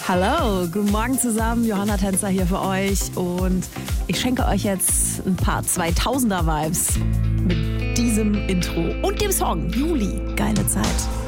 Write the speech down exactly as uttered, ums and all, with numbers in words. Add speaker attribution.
Speaker 1: Hallo, guten Morgen zusammen. Johanna Tänzer hier für euch und ich schenke euch jetzt ein paar zweitausender-Vibes mit diesem Intro und dem Song Juli. Geile Zeit.